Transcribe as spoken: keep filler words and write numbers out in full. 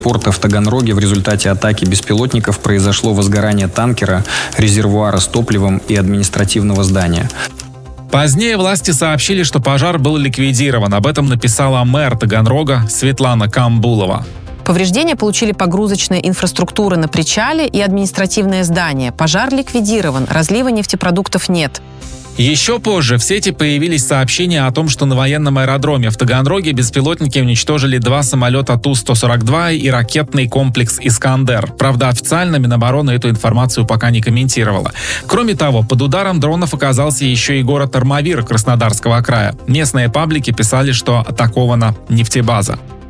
порта в Таганроге в результате атаки беспилотников произошло возгорание танкера, резервуара с топливом и административного здания. Позднее власти сообщили, что пожар был ликвидирован. Об этом написала мэр Таганрога Светлана Камбулова. Повреждения получили погрузочная инфраструктура на причале и административное здание. Пожар ликвидирован, разлива нефтепродуктов нет. Еще позже в сети появились сообщения о том, что на военном аэродроме в Таганроге беспилотники уничтожили два самолета Ту сто сорок два и ракетный комплекс «Искандер». Правда, официально Минобороны эту информацию пока не комментировала. Кроме того, под ударом дронов оказался еще и город Армавир Краснодарского края. Местные паблики писали, что атакована нефтебаза.